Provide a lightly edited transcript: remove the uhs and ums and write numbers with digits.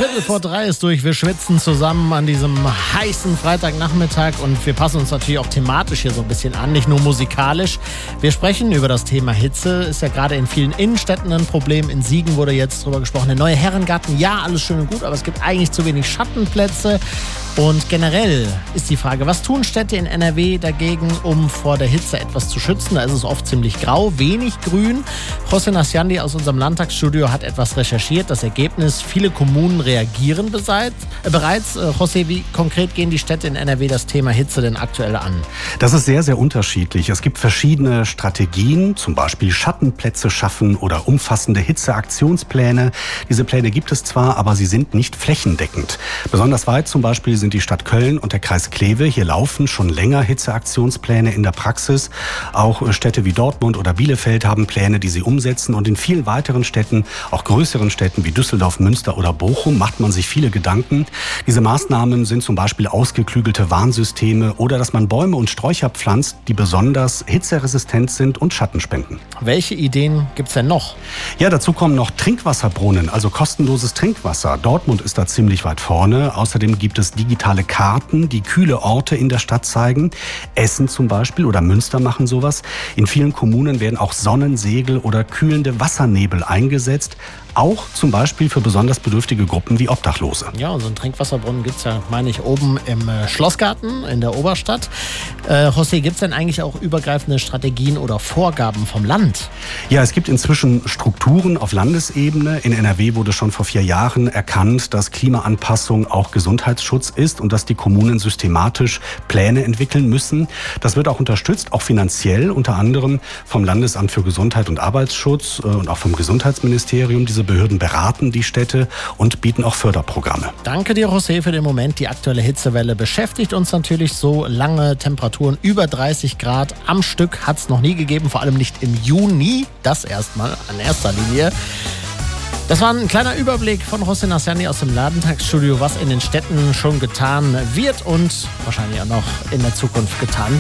2:15 ist durch. Wir schwitzen zusammen an diesem heißen Freitagnachmittag und wir passen uns natürlich auch thematisch hier so ein bisschen an, nicht nur musikalisch. Wir sprechen über das Thema Hitze. Ist ja gerade in vielen Innenstädten ein Problem. In Siegen wurde jetzt drüber gesprochen. Der neue Herrengarten, ja, alles schön und gut, aber es gibt eigentlich zu wenig Schattenplätze. Und generell ist die Frage, was tun Städte in NRW dagegen, um vor der Hitze etwas zu schützen? Da ist es oft ziemlich grau, wenig grün. José Nasciandi aus unserem Landtagsstudio hat etwas recherchiert. Das Ergebnis, viele Kommunen reagieren bereits. José, wie konkret gehen die Städte in NRW das Thema Hitze denn aktuell an? Das ist sehr, sehr unterschiedlich. Es gibt verschiedene Strategien, zum Beispiel Schattenplätze schaffen oder umfassende Hitzeaktionspläne. Diese Pläne gibt es zwar, aber sie sind nicht flächendeckend. Besonders weit zum Beispiel sind die Stadt Köln und der Kreis Kleve. Hier laufen schon länger Hitzeaktionspläne in der Praxis. Auch Städte wie Dortmund oder Bielefeld haben Pläne, die sie umsetzen. Und in vielen weiteren Städten, auch größeren Städten wie Düsseldorf, Münster oder Bochum, macht man sich viele Gedanken. Diese Maßnahmen sind zum Beispiel ausgeklügelte Warnsysteme oder dass man Bäume und Sträucher pflanzt, die besonders hitzeresistent sind und Schatten spenden. Welche Ideen gibt's denn noch? Ja, dazu kommen noch Trinkwasserbrunnen, also kostenloses Trinkwasser. Dortmund ist da ziemlich weit vorne. Außerdem gibt es digitale Karten, die kühle Orte in der Stadt zeigen. Essen zum Beispiel oder Münster machen sowas. In vielen Kommunen werden auch Sonnensegel oder kühlende Wassernebel eingesetzt. Auch zum Beispiel für besonders bedürftige Gruppen wie Obdachlose. Ja, und so einen Trinkwasserbrunnen gibt es ja, meine ich, oben im Schlossgarten in der Oberstadt. José, gibt es denn eigentlich auch übergreifende Strategien oder Vorgaben vom Land? Ja, es gibt inzwischen Strukturen auf Landesebene. In NRW wurde schon vor 4 Jahren erkannt, dass Klimaanpassung auch Gesundheitsschutz ist und dass die Kommunen systematisch Pläne entwickeln müssen. Das wird auch unterstützt, auch finanziell, unter anderem vom Landesamt für Gesundheit und Arbeitsschutz und auch vom Gesundheitsministerium. Diese Behörden beraten die Städte und bieten auch Förderprogramme. Danke dir, José, für den Moment. Die aktuelle Hitzewelle beschäftigt uns natürlich. So lange Temperaturen über 30 Grad am Stück hat es noch nie gegeben, vor allem nicht im Juni. Das erstmal an erster Linie. Das war ein kleiner Überblick von José Nasciandi aus dem Landtagsstudio, was in den Städten schon getan wird und wahrscheinlich auch noch in der Zukunft getan wird.